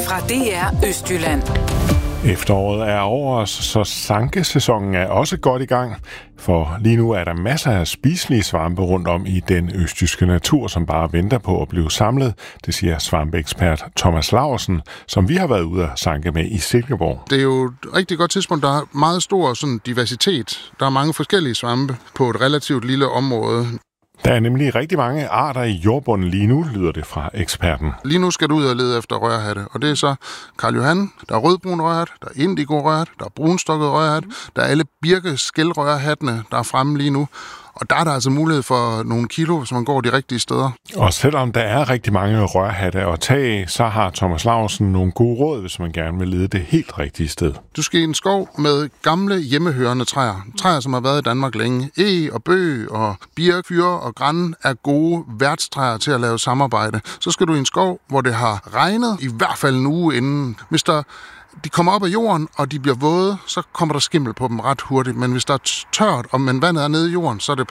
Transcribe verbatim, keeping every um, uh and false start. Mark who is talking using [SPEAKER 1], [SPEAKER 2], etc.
[SPEAKER 1] fra D R Østjylland.
[SPEAKER 2] Efteråret er over os, så sankesæsonen er også godt i gang. For lige nu er der masser af spiselige svampe rundt om i den østjyske natur, som bare venter på at blive samlet. Det siger svampeekspert Thomas Laursen, som vi har været ude at sanke med i Silkeborg.
[SPEAKER 3] Det er jo et rigtig godt tidspunkt. Der er meget stor sådan, diversitet. Der er mange forskellige svampe på et relativt lille område.
[SPEAKER 2] Der er nemlig rigtig mange arter i jordbunden lige nu, lyder det fra eksperten.
[SPEAKER 3] Lige nu skal du ud og lede efter rørhatte, og det er så Karl Johan, der er rødbrun rørhat, der er indigo rørhat, der er brunstokket rørhat, der er alle birkeskælrørhattene, der er fremme lige nu. Og der er der altså mulighed for nogle kilo, hvis man går de rigtige steder.
[SPEAKER 2] Og selvom der er rigtig mange rørhatte at tage af, så har Thomas Laursen nogle gode råd, hvis man gerne vil lede det helt rigtige sted.
[SPEAKER 3] Du skal i en skov med gamle hjemmehørende træer. Træer, som har været i Danmark længe. Eg og bøg og birk, fyr og gran er gode værtstræer til at lave samarbejde. Så skal du i en skov, hvor det har regnet i hvert fald en uge inden. Hvis der de kommer op af jorden, og de bliver våde, så kommer der skimmel på dem ret hurtigt. Men hvis der er tørt, og men vandet er nede i jorden, så er det